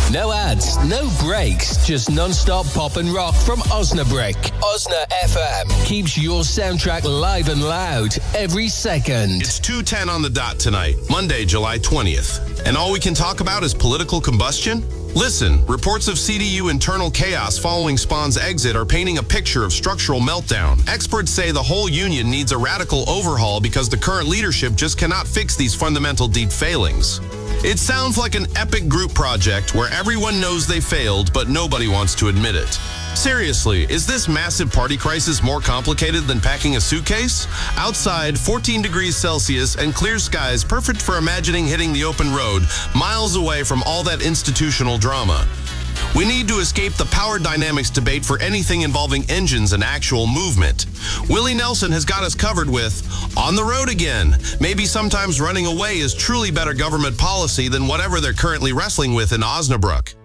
No ads, no breaks, just non-stop pop and rock from Osnabrück. Osna FM keeps your soundtrack live and loud every second. It's 2:10 on the dot tonight, Monday, July 20th. And all we can talk about is political combustion? Listen, reports of CDU internal chaos following Spahn's exit are painting a picture of structural meltdown. Experts say the whole union needs a radical overhaul because the current leadership just cannot fix these fundamental deep failings. It sounds like an epic group project where everyone knows they failed, but nobody wants to admit it. Seriously, is this massive party crisis more complicated than packing a suitcase? Outside, 14 degrees Celsius and clear skies, perfect for imagining hitting the open road, miles away from all that institutional drama. We need to escape the power dynamics debate for anything involving engines and actual movement. Willie Nelson has got us covered with On the Road Again. Maybe sometimes running away is truly better government policy than whatever they're currently wrestling with in Osnabrück.